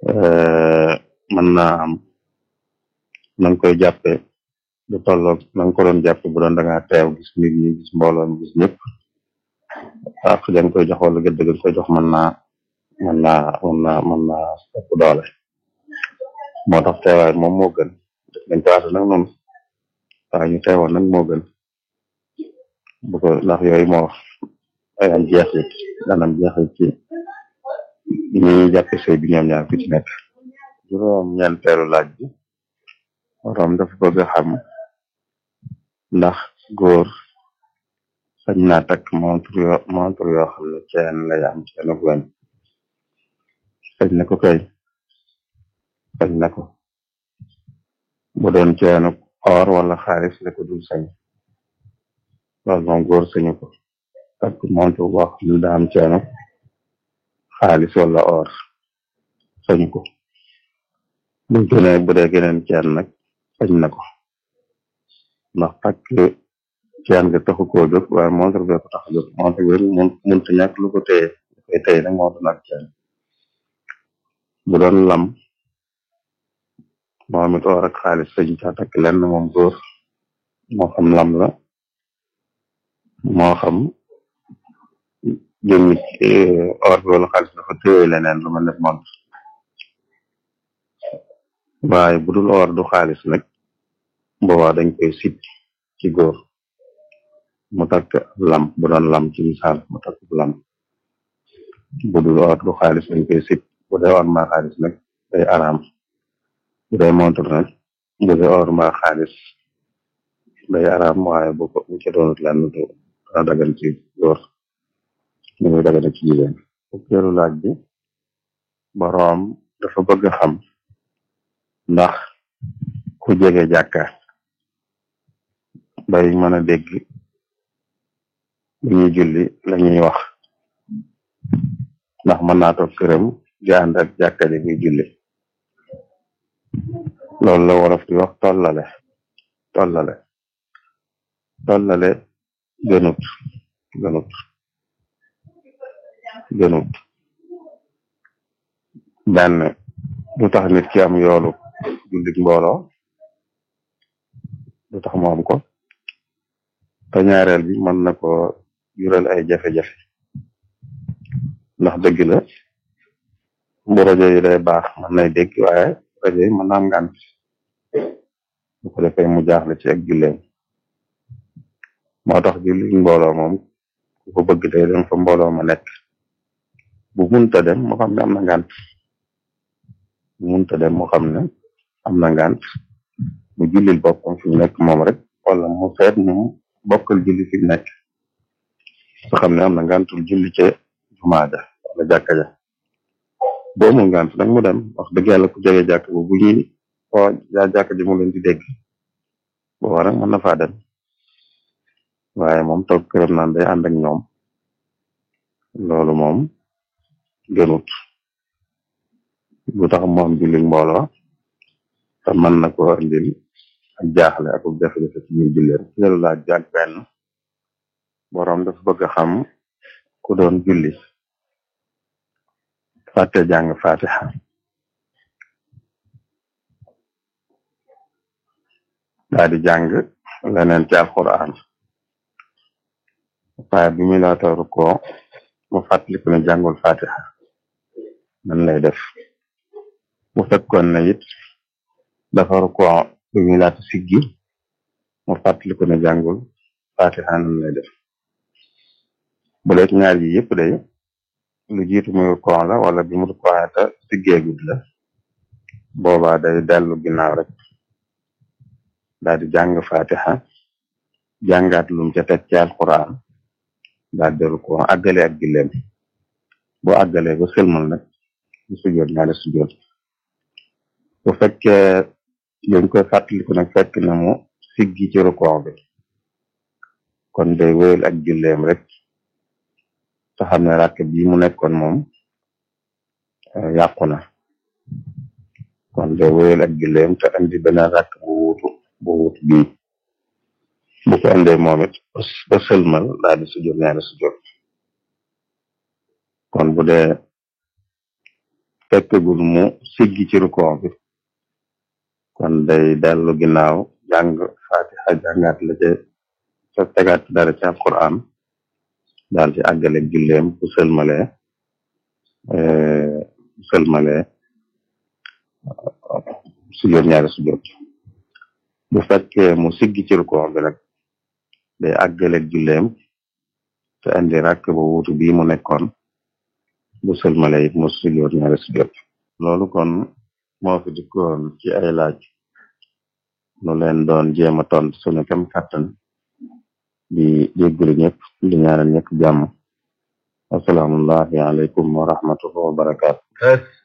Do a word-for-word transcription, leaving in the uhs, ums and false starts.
mën naa am na nga koy jàppe du tolloog na nga ko doon jàppe bu doon da ngaa teew gis nit ñi gis mbooloo mi gis ñëpp ak da nga koy jox wala gëdd nga koy jox mën naa mën naa mën naa mën naa ëpp doole moo tax teewaay moom moo gën def nañ ko waate nag noonu waaye ñu teewoon nag moo gën bu ko ndax yooyu moo ay am jeexit danam jeexit ci ñi ñuy jàppe sëy bi ñoom ñaar ku ci nekk juróom ñeenteelu laaj bi waroom dafa bëgg a xam ndax góor sañ naa takk montre yoo montre yoo xam ne ceen lay am ceenu weñ sañ na ko kay sañ na ko bu doon ceenu or wala xaalis la ko dul sañ loolu moom góor sañu ko takk montre boo xam ne daa am ceenu xaalis wala or sañu ko buñ ko ne bu dee geneen ceen nag sañ na ko ndax takk ceen nga taxu koo jóg waaye montre bee ko tax a jóg montre bi mun munta ñàkk lu ko téye lu koy téye nag moo doon ak ceen bu doon lam moom it or ak xaalis sañ ca takk lenn moom góor moo xam lam la moo xam jëmmi or bi wala xaalis dafa téye leneen lu mel ne montre waaye bu dul or du xaalis nag boobaa dañ koy sip ci góor mu takk lam bu doon lam ci misaal mu takk lam bu dul or du xaalis dañ koy sip bu dee or mbaa xaalis nag day araam bu dee montre nag bu dee or mbaa xaalis day araam waaye bu ko bu ca doonut lenn du dana dagan ci góor ñu muy dagan ci jigéen fukkeelu laaj bi boroom dafa bëgg a xam ndax ku jege jàkka bay mën a dégg bu ñuy julli la ñuy wax ndax mën naa toog këram di ànd ak jàkka ji buy julli loolu la wolof di wax tollale tollale tollale gënut gënut gënut benn du tax nit ki am yoolu jullit mbooloo du tax mu am ko te ñaareel bi mën na ko jural ay jafe-jafe ndax dëgg la bu rajo yi day baax mën nay dégg waaye rajo yi mën na am ngànt bu ko defee mu jaaxle ci ak julleem moo tax jullit mbooloo moom ku ko bëgg day dem fa mbooloo ma nekk bu munta dem moo xam ne am na ngànt bu munta dem moo xam ne am na ngànt mu jullil boppam fi mu nekk moom rek wala mu seet ñu bokkal julli fi mu nekk soo xam ne am na ngàntul julli ca jumaa ja wala jàkka ja boo mu ngànt nag mu dem wax dëgg yàlla ku jege jàkk bu bu ñuy foo jaa jàkk ji mu leen di dégg boobaa nag mën na faa dem waaye moom toog këram naan day ànd ak ñoom loolu moom gënut bu tax moom julli mbooloo te mën na ko andil ak jaaxle ak jafe-jafe ci ñuy julleen ñelu laaj bi ak benn boroom dafa bëgg a xam ku doon julli fàtte jàng fatiha daa di jàng leneen ci alquran waaye bi muy laata rukkoo mu fàttaliku ne jàngul fatiha nan lay def bu fekkoon ne it dafa rukkoo bi muy laata siggi mu fàttaliku ne jàngul fatiha nan lay def bu leet ñaar yi yëpp day lu jiitu muy rukkoo la wala bi mu rukkoo ta siggeegud la boobaa day dellu ginnaaw rek daal di jàng fatiha jàngaat lum ca teg ci alquran daal di rukkoo àggale ak gilleem boo àggalee ba sëlmal nag ñu sujjoot ñaari sujjoot bu fekkee dañ koy fàttaliku nag fekk na mu siggi ci rukkoo bi kon day wéyal ak gilleem rek te xam ne ràkk bii mu nekkoon moom yàqu na kon day wéyal ak gilleem te andi beneen ràkk bu wuutu bu wuutu bii bu ko andee moom it ba sëlmal daal di sujjoot ñaari sujjoot kon bu dee fekkagul mu siggi ci rukoo bi kon day dellu ginnaaw jàng fatiha jàngaat la ca ca tegaat dara ci alquran daal ci àggale julleem bu sëlmalee bu sëlmalee sujjóot ñaari sujjóot bu fekkee mu siggi ci rukoo bi nag day àggale julleem te indi rakk bu wuutu bii mu nekkoon bu sëlmalee it mu sujjóot ñaari sujjóot loolu kon moo fi dikkoon ci ay laaj nu leen doon jéem a tont suñu kem kàttan di jéggulu ñëpp di ñaanal ñëpp jàmm asalaamullahi aleykum wa rahmatullahi wa barakaatu